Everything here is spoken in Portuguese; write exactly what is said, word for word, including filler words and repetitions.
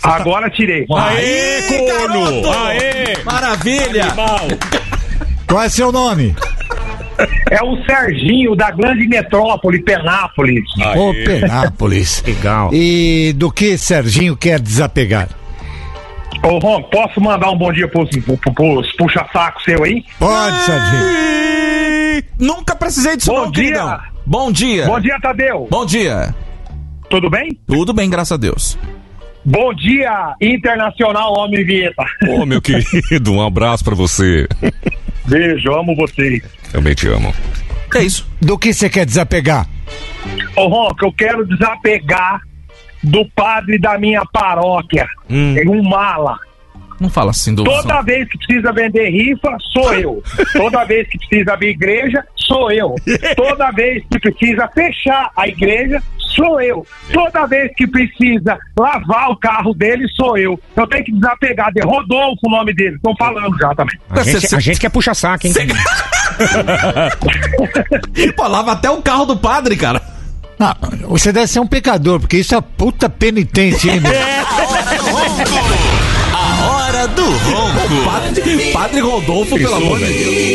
Agora tirei. Aê, corno! garoto! Aê! Maravilha! Animal. Qual é seu nome? É o Serginho da grande metrópole, Penápolis. Ô, Penápolis. Legal. E do que Serginho quer desapegar? Ô, Ron, posso mandar um bom dia pros, pros, pros puxa-saco seu aí? Pode, Serginho. E... Nunca precisei disso, Bom não, dia. queridão. Bom dia. Bom dia, Tadeu. Bom dia. Tudo bem? Tudo bem, graças a Deus. Bom dia, Internacional Homem Vinheta. Ô, meu querido, um abraço pra você. Beijo, amo vocês. Também te amo. É isso. Do que você quer desapegar? Ô, Ron, que eu quero desapegar do padre da minha paróquia. Hum. É um mala. Não fala assim do... Toda vez que precisa vender rifa, sou eu. Toda vez que precisa abrir igreja, sou eu. Toda vez que precisa fechar a igreja, sou eu. Toda vez que precisa lavar o carro dele, sou eu. Eu tenho que desapegar de Rodolfo, o nome dele. Estão falando já também. A gente, a gente quer puxar saco, hein? Pô, lava até o carro do padre, cara. Ah, você deve ser um pecador, porque isso é puta penitência, hein, meu? A hora do ronco. Padre, padre Rodolfo, pelo amor de Deus.